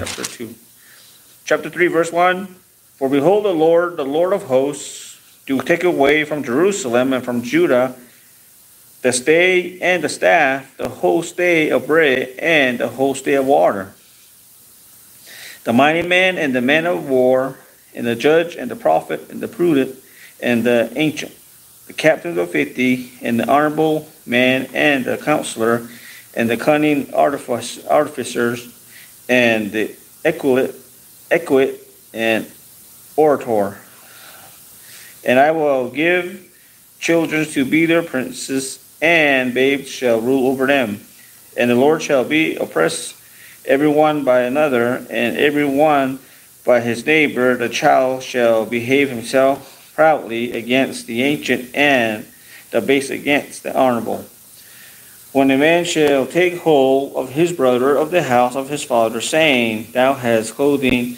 chapter 2. Chapter 3, verse 1. For behold, the Lord of hosts, do take away from Jerusalem and from Judah the stay and the staff, the whole stay of bread, and the whole stay of water. The mighty man and the man of war, and the judge and the prophet, and the prudent and the ancient, the captain of 50, and the honorable man, and the counselor, and the cunning artificers, and the equite and orator. And I will give children to be their princes, and babes shall rule over them. And the Lord shall be oppressed every one by another, and every one by his neighbor. The child shall behave himself proudly against the ancient, and the base against the honorable. When a man shall take hold of his brother of the house of his father, saying, Thou hast clothing,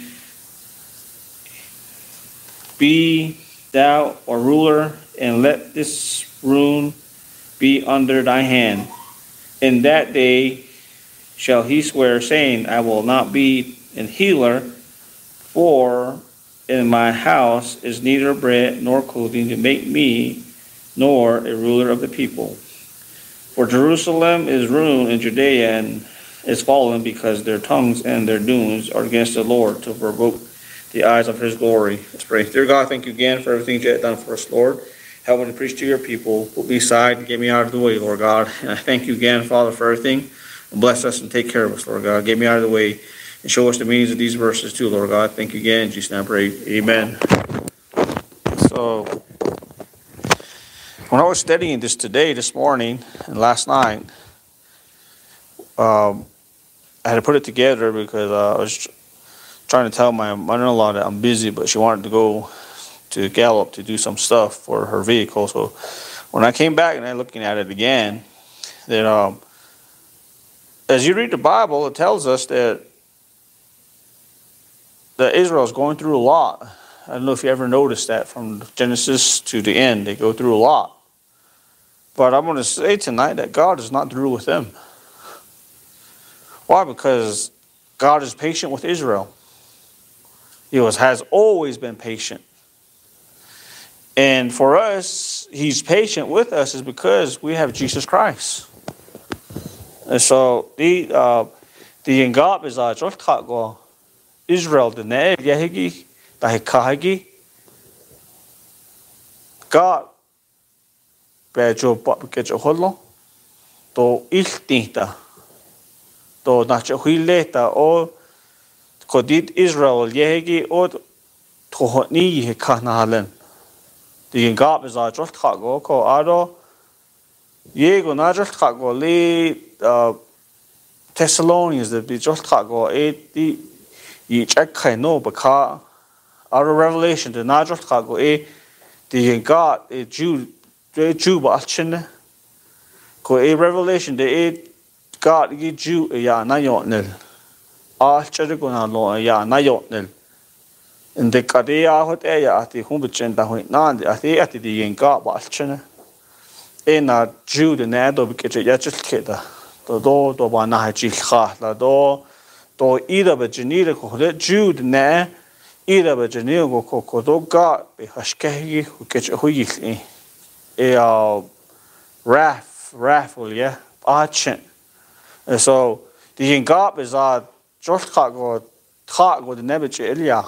be thou a ruler, and let this ruin be under thy hand. In that day shall he swear, saying, I will not be an healer, for in my house is neither bread nor clothing to make me, nor a ruler of the people. For Jerusalem is ruined, and Judea is fallen, because their tongues and their doings are against the Lord, to provoke the eyes of his glory. Let's pray. Dear God, thank you again for everything you have done for us, Lord. Help me to preach to your people. Put me aside and get me out of the way, Lord God. And I thank you again, Father, for everything. And bless us and take care of us, Lord God. Get me out of the way and show us the meanings of these verses too, Lord God. Thank you again. In Jesus' name I pray. Amen. So, when I was studying this morning, and last night, I had to put it together because I was trying to tell my mother-in-law that I'm busy, but she wanted to go to Gallup to do some stuff for her vehicle. So when I came back and I'm looking at it again, that as you read the Bible, it tells us that Israel is going through a lot. I don't know if you ever noticed that from Genesis to the end, they go through a lot. But I'm going to say tonight that God is not through with them. Why? Because God is patient with Israel. He has always been patient. And for us, he's patient with us is because we have Jesus Christ. And so the ingap is Israel the ne yehigi kahigi God bejo kejo holo to iltinta to nacho hileta o kodit Israel yehigi o tohni yekanalen. The ingap is a just go ko ado yego na just go le Thessalonians that be just go the check no baka out of Revelation the na just go the ingap a Jew ba chin ko a Revelation the God the Jew ya na yonel a chede ko na lo ya na yonel. In the Kadea Hotea at the Humbichen Dahuinan, at the Yenga Bachina, in a Jew the Nado Bikit Yachikeda, the door do Banahachi, the door do either the Geneva, Jew the Ne, either the Geneva Kokodo God, be Hashkehi, who catch a huili, a raffle, yeah, archant. And so the Yengap is a Joshka talk with the Nebich Elia.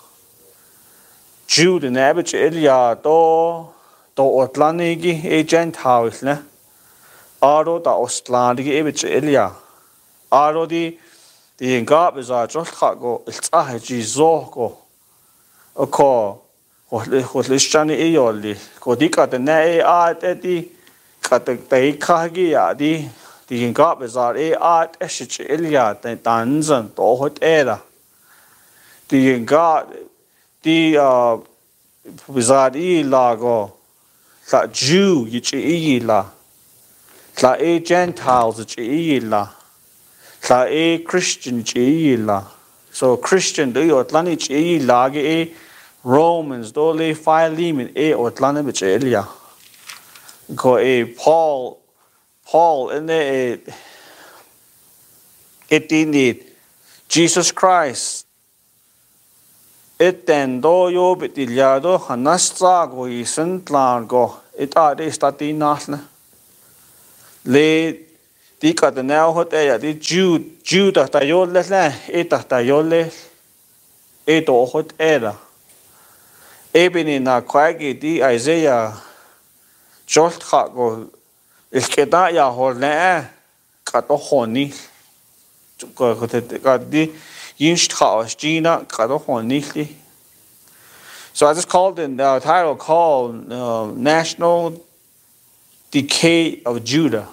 Jew the Nebich Elia do Otlanigi a Gentiles, ne? Aro da Ostlanigi Ebich Elia. Aro the Ingap is a Joshkago, it's a Jizoko. A call what Lishani Eoli, Kodika the Ne art Eddie, cut the Kagi, the Ingap is our A art Eshich Elia, the Danzan, the Hot Era. The Ingap. The Wizard Lago, that Jew, Yichila, that a Gentiles, Chila, that a Christian, Chila. So Christian, the Atlantic Chila, a Romans, Dole, Philemon, a Atlantic Chilia. Go a Paul, in the 18 Jesus Christ. Etendo yo betiliado hanastrago y sentlargo. Ita de statinasne. Le tika de now hot ea di Judah tayoles le. Eta tayoles. Eto hot era. Ebini na kwagi di Isaiah. Jolt hago. El keda ya horne. Kato honi. Di Gina Kato honi. So I just called in the title called National Decay of Judah.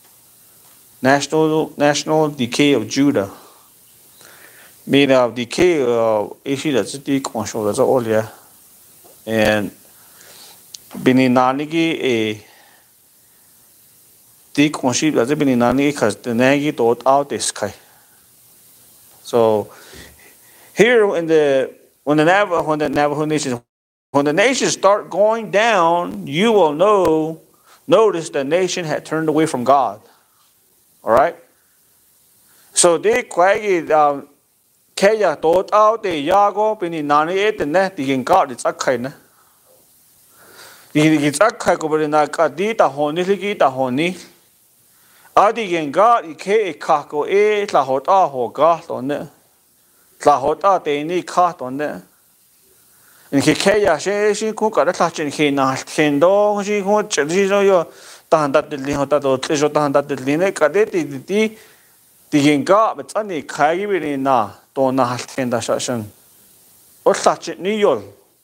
National Decay of Judah. Mean of decay issue that's the control that's all yeah. And Bininanigi a deconship that's Bininanigi because the Nagi thought out this guy. So here in the when the Navajo nations start going down, you will notice the nation had turned away from God. All right. So they quite Kaya thought out the Yago bini nani et ne the God it's a kind. It's a kakobina kadita honi ligita honi. Adi God ike kako la hota ho God on it. La hota te ni cat on there. And Kaya she cook at the touch and he not kendo, she won't yo tan that the lihota to treasure tan that the line cadeti the God, but only Kairi na don't not kenda session. Or such it neo.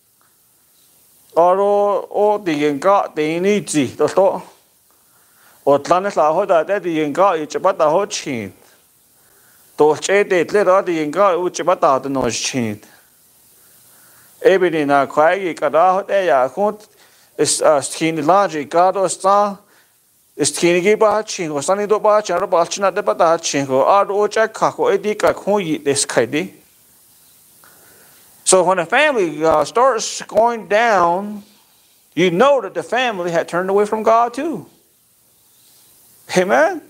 Or the God they need the store. Or Tlanet la hoda that the God it's about the hot chin. To shade it later the God which about the nose chin. Ebony na Quaggy Kada, there, quote is skin logic, God or star is Tinigi Bachin or Sunny do Bach and Bachina de Badachin or Ado Jack or Edika Koi this Kadi. So when a family starts going down, you know that the family had turned away from God too. Amen.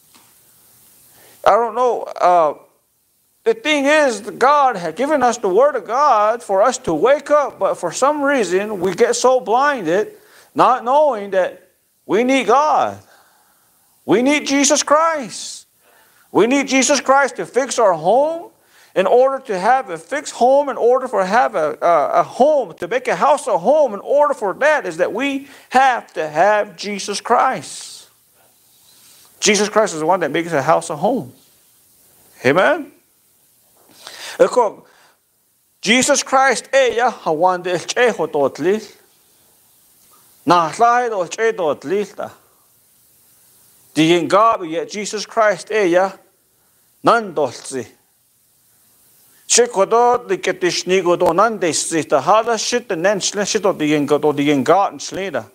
I don't know. The thing is, God had given us the Word of God for us to wake up, but for some reason we get so blinded, not knowing that we need God. We need Jesus Christ. We need Jesus Christ to fix our home. In order to have a fixed home, in order for have a home, to make a house a home, in order for that is that we have to have Jesus Christ. Jesus Christ is the one that makes a house a home. Amen. Jesus Christ ella hawande cheho totli na slide or che totli ta diingabi yet Jesus Christ ella nan dolzi shikodo de ketishnigo do nan de sita hada shit the nensle shit of diingat and slida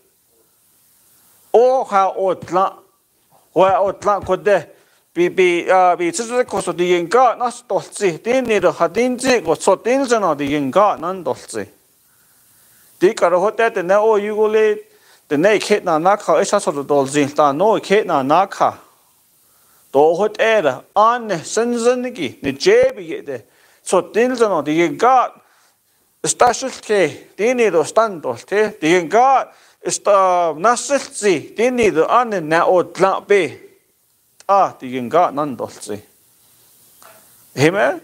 o ha otla wa otla kode be tsuzu koso the inga nas dolzi dini the hadinzi go so dinzana the inga nan dolzi di karo hote the na o yugole the na khet na naka isa so dolzi ta no khet na naka do hot era an senzenigi ni jebi de so dinzana the inga stashil ke dini do stand dolte the inga sta nasilzi dini do an na o tla be the God none dolce. Amen.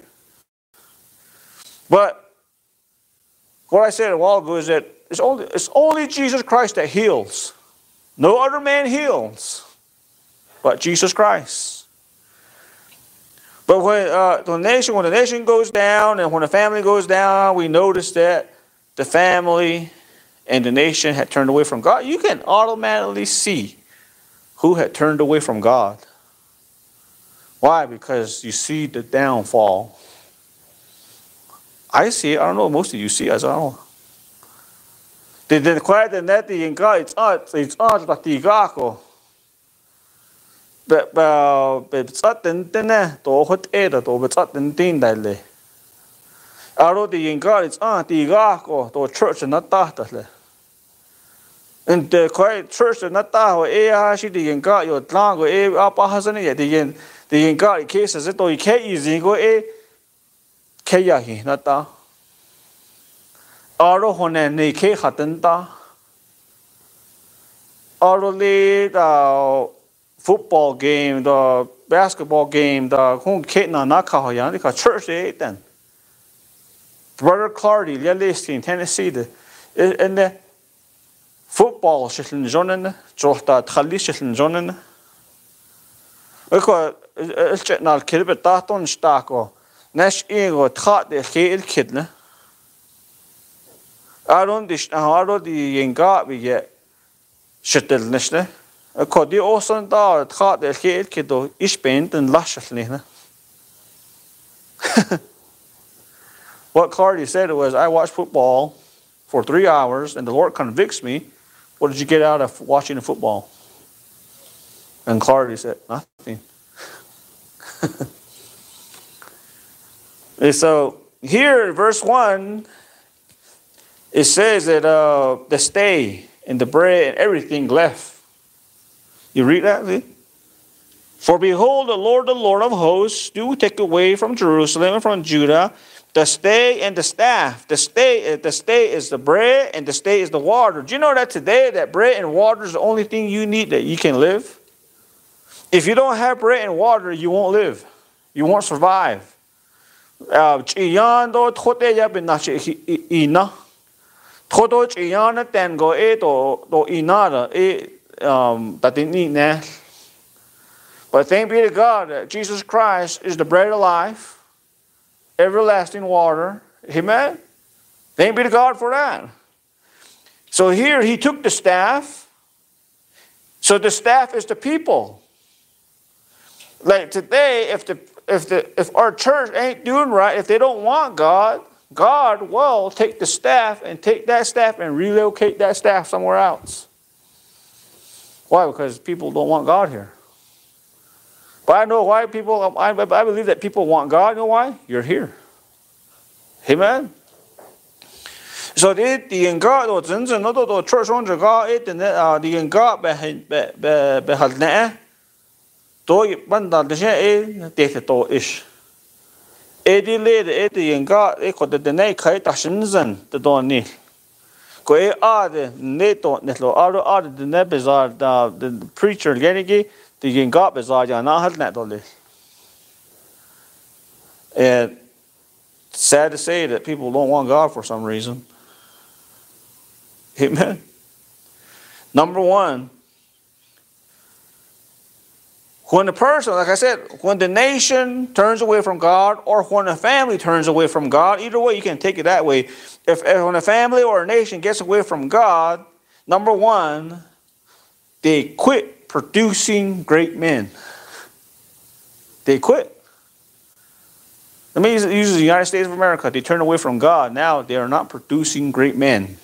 But what I said a while ago is that it's only Jesus Christ that heals. No other man heals but Jesus Christ. But when the nation goes down and when the family goes down, we notice that the family and the nation had turned away from God. You can automatically see who had turned away from God. Why? Because you see the downfall. I see it. I don't know. Most of you see it. I don't know. The quiet and that the God it's art but the gako. But it's not the to hot air to but it's not the thing that le. Aro the God it's the gako to church and not that. And the quiet church and not that she the God your tongue apa hasn't yet the God cases it or you can't easy go kaya hi nata. Aro hone ne ke hatenta. Aro le the football game, the basketball game, the hong ke na nakahoyan, the church then. Brother Clardy, Lelist in Tennessee, and the football shitting jonen, Jota Tali shitting jonen. It's just not kid, but that on stako. Nash ego taught the hail kidna. I don't dish how the yenga we get shittle nishne. A codi also taught the hail kiddo is paint and lushlina. What Clardy said was, I watched football for 3 hours and the Lord convicts me. What did you get out of watching the football? And Clardy said, nothing. And so here in verse 1, it says that the stay and the bread and everything left. You read that? See? For behold, the Lord of hosts do take away from Jerusalem and from Judah the stay and the staff. The stay is the bread and the stay is the water. Do you know that today that bread and water is the only thing you need that you can live? If you don't have bread and water, you won't live. You won't survive. Chiyan do thote ya bin na ina. Thoto chiyan tengo do inada tatini ne. But thank be to God that Jesus Christ is the bread of life, everlasting water. Amen. Thank be to God for that. So here he took the staff. So the staff is the people. Like today, if our church ain't doing right, if they don't want God, God will take the staff and take that staff and relocate that staff somewhere else. Why? Because people don't want God here. But I know why people, I believe that people want God. You know why? You're here. Amen. So the God or the church on the God the God behind tôi ban đầu thế để tôi ish. Edi led edi yenga eko de nei kai ta shimzen de don ni. Ko ade neto netlo ade de ne bizarre the preacher genigi the yenga bizarre ya na hal net dole. And sad to say that people don't want God for some reason. Amen. Number one, when the person, like I said, when the nation turns away from God or when a family turns away from God, either way you can take it that way. If when a family or a nation gets away from God, number one, they quit producing great men. They quit. Let me use the United States of America. They turn away from God. Now they are not producing great men.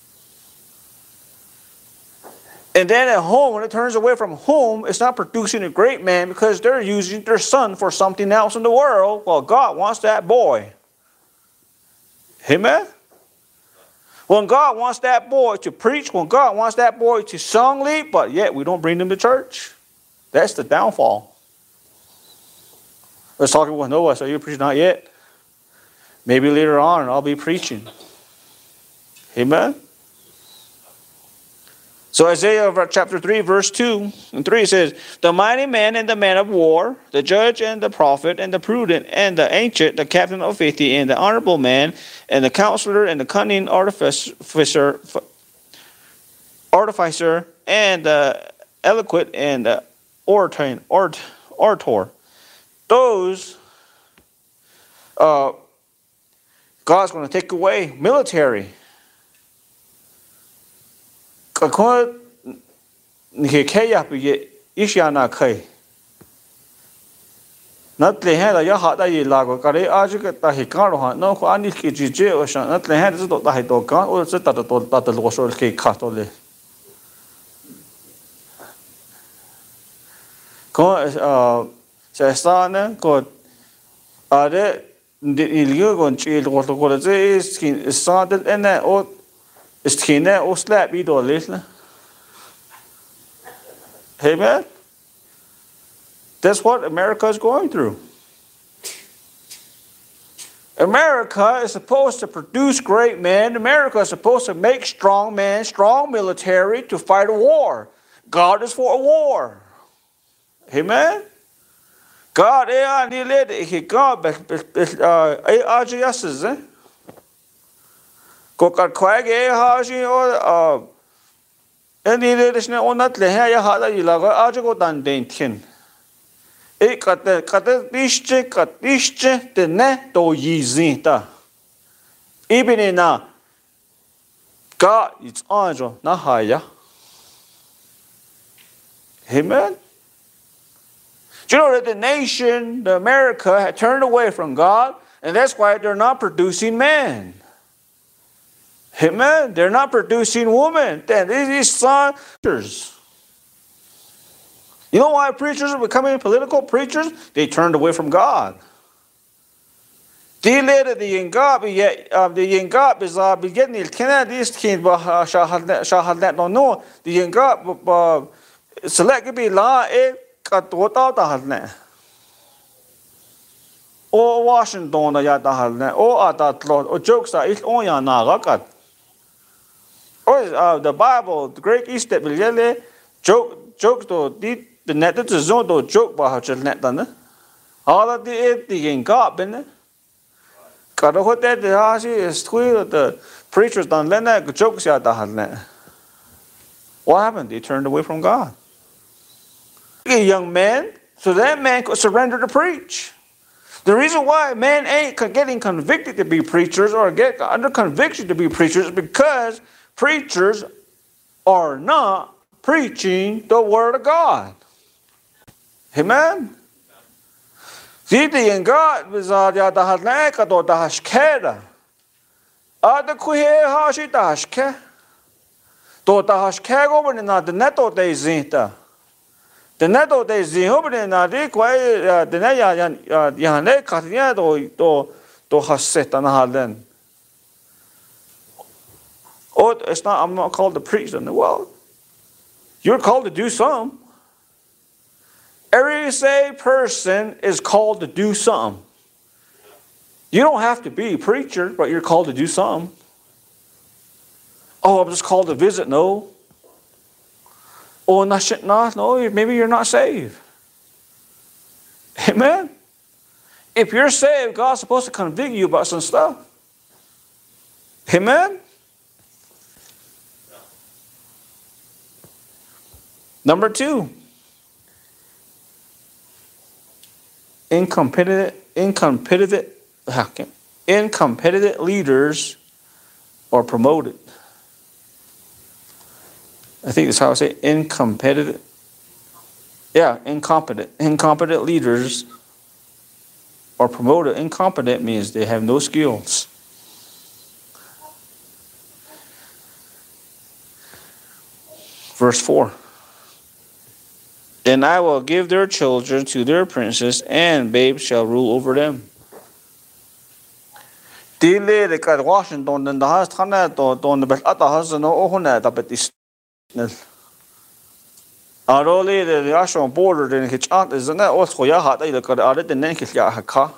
And then at home, when it turns away from home, it's not producing a great man because they're using their son for something else in the world. Well, God wants that boy. Amen? When God wants that boy to preach, when God wants that boy to song lead, but yet we don't bring them to church. That's the downfall. Let's talk about Noah. So you're preaching? Not yet. Maybe later on I'll be preaching. Amen? So Isaiah chapter 3 verse 2 and 3 says, the mighty man and the man of war, the judge and the prophet and the prudent and the ancient, the captain of 50 and the honorable man and the counselor and the cunning artificer and the eloquent and the orator. Those God's going to take away. Military. Because he can't be Ishana Kai. Not the head of Yahata Lago, Kare Ajaka, Tahikaro, no Aniki J. Ocean, not the head of the Hidoka, or the Tata Losor K. Catole. Sasana, God, are there the illegal child what to call it is started and that or is Tina or slap it or little. Amen. That's what America is going through. America is supposed to produce great men. America is supposed to make strong men, strong military to fight a war. God is for a war. Amen? God, God, God, it's on na haya. Amen. Do you know that the nation, the America, had turned away from God, and that's why they're not producing men. Amen. They're not producing women. Then these sons. You know why preachers are becoming political preachers? They turned away from God. Die leden die in God is beginning to kennen these kind shall net no die in God select be la katota ta halne. O Washington ya ta halne o atat o jokes are is on ya na rakat. Oh, the Bible, the Greek East that will joke to the net to zone to joke about how net done. All of the in God, been kada what that the house is the preachers done let jokes out the net. What happened? They turned away from God. A young man, so that man could surrender to preach. The reason why men ain't getting convicted to be preachers or get under conviction to be preachers is because preachers are not preaching the word of God. Amen. Sidi in God was the halneka do the hashkeda. Ada kuhe hashi the hashke. Do the hashkego when not the neto de zinta. The neto de zinho na di quite the yane katia do haseta na halen. Oh, it's not. I'm not called to preach. Well, you're called to do some. Every saved person is called to do something. You don't have to be a preacher, but you're called to do something. Oh, I'm just called to visit. No. Oh, no. Maybe you're not saved. Amen. If you're saved, God's supposed to convict you about some stuff. Amen. Number 2, incompetent leaders are promoted. I think that's how I say incompetent. Yeah, incompetent leaders are promoted. Incompetent means they have no skills. Verse 4. Then I will give their children to their princes, and babes shall rule over them. Dile de kad Washington den da hast khana to don the best ata has no ohna da betis. Arole the national border den hich ant is na os khoya hat ida kad are den nen khya hakha.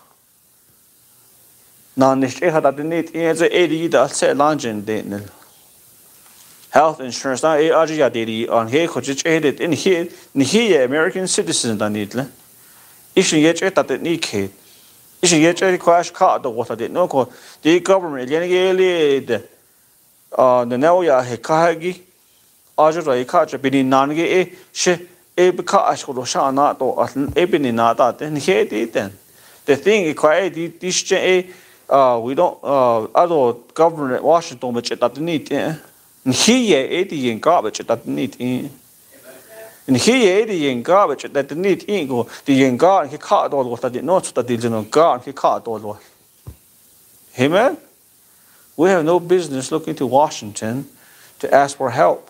Na nicht hat den nit in ze edi da se langen den. Health insurance na aja dedi on he khojich edit in here American citizens da nitle. Ishin yech etat ni kid. Ishin yech crash car the water did no ko the government yenigeli the now ya he kahagi aja rai kha cha bini nange e she e bka ash ko shana to e bini na ta den he di den. The thing is quite this we don't other government Washington but etat ni Here, 80 in garbage that need in. And here, 80 in garbage that need in go. The in God, he caught all what I did not that did in God, he caught all. Amen. We have no business looking to Washington to ask for help.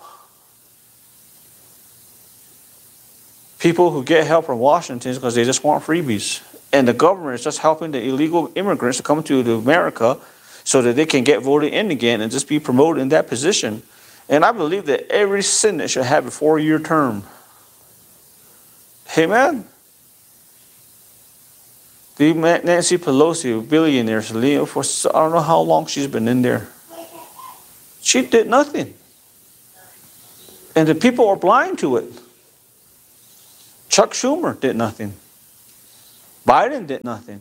People who get help from Washington is because they just want freebies. And the government is just helping the illegal immigrants to come to America so that they can get voted in again and just be promoted in that position. And I believe that every Senate should have a 4-year term. Amen? The Nancy Pelosi, a billionaire, for I don't know how long she's been in there. She did nothing. And the people are blind to it. Chuck Schumer did nothing. Biden did nothing.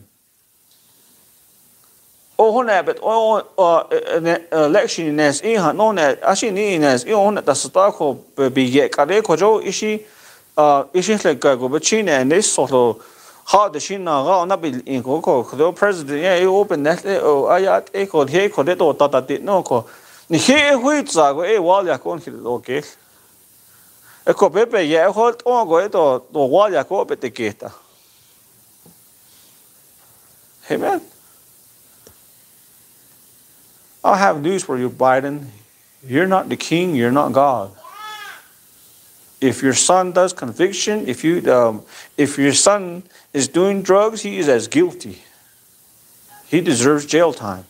Election is known as actually as the stock of be yet Kadekojo ishi like go China and this sort of how the China not be in the president, yeah, you open that or ayat echo here could it or that did no call. Here which are a wall ya con okay. A copepe, yeah, hold on go it or wall ya go at the gate. Amen. I have news for you, Biden. You're not the king, you're not God. If your son does conviction, if your son is doing drugs, he is as guilty. He deserves jail time.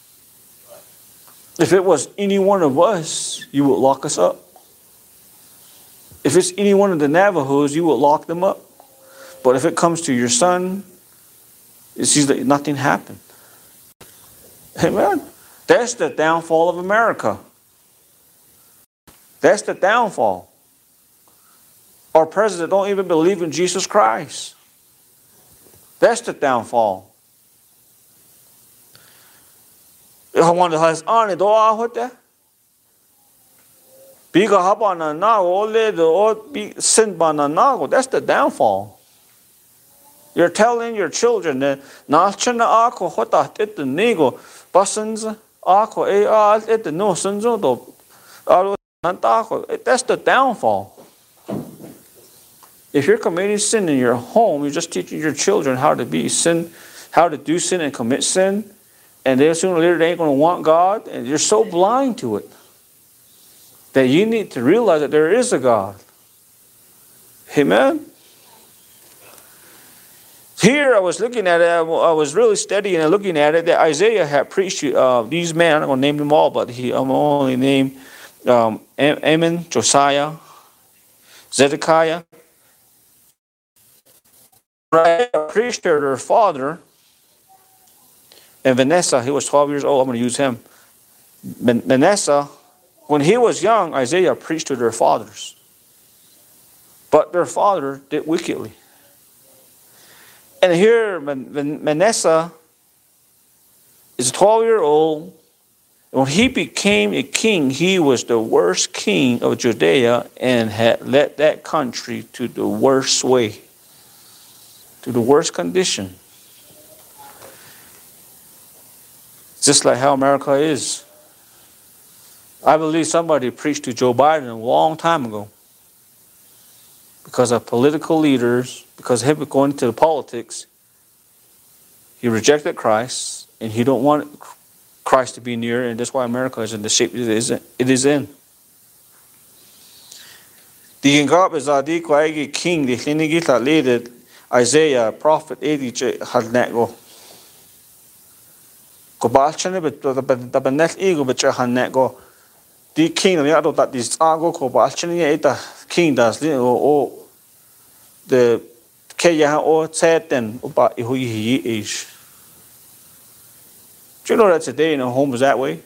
If it was any one of us, you would lock us up. If it's any one of the Navajos, you would lock them up. But if it comes to your son, it seems that nothing happened. Amen. That's the downfall of America. That's the downfall. Our president don't even believe in Jesus Christ. That's the downfall. I wonder how it's on it all with that. That's the downfall. You're telling your children that that's the downfall. If you're committing sin in your home, you're just teaching your children how to be sin, how to do sin and commit sin, and then sooner or later they ain't going to want God, and you're so blind to it that you need to realize that there is a God. Amen. Here I was looking at it, I was really studying and looking at it, that Isaiah had preached to these men. I'm not going to name them all, but I'm only name Amon, Josiah, Zedekiah. Right, preached to their father, and Vanessa, he was 12 years old. I'm going to use him. Vanessa, when he was young, Isaiah preached to their fathers. But their father did wickedly. And here, Manasseh is a 12-year-old. When he became a king, he was the worst king of Judea and had led that country to the worst way, to the worst condition. Just like how America is. I believe somebody preached to Joe Biden a long time ago. Because of political leaders, because of him going into the politics, he rejected Christ, and he don't want Christ to be near, and that's why America is in the shape it is in. The king, the Isaiah, prophet, the king of the other that is king does the Kaya or Satan about who he is. Do you know that today in the home is that way?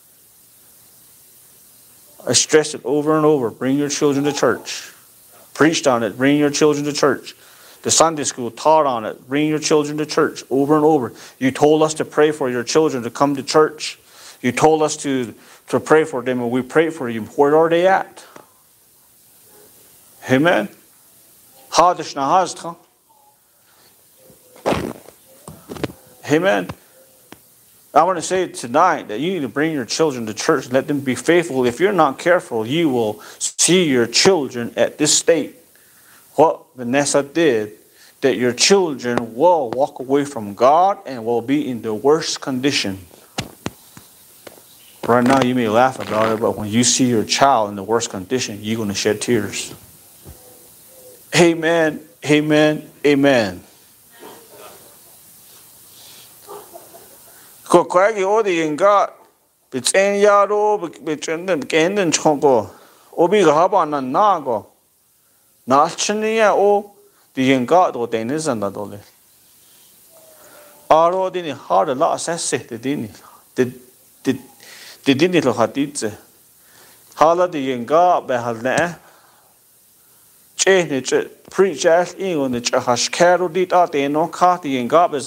I stress it over and over. Bring your children to church. Preached on it. Bring your children to church. The Sunday school taught on it. Bring your children to church over and over. You told us to pray for your children to come to church. You told us to pray for them, and we prayed for you. Where are they at? Amen. Amen. I want to say tonight that you need to bring your children to church. Let them be faithful. If you're not careful, you will see your children at this state. What Vanessa did, that your children will walk away from God and will be in the worst condition. Right now you may laugh about it, but when you see your child in the worst condition, you're going to shed tears. Amen, amen, amen. Ko kwagi odi inga bitsen yaro bitsen kenden chongo obi ga haba na nago na chniya o di inga do denizan da dole. aro dini hard la assess the dini the dini lo hatitze hala de yenga be halne che ne che preach as in on the chahash karo dit at no khat yenga be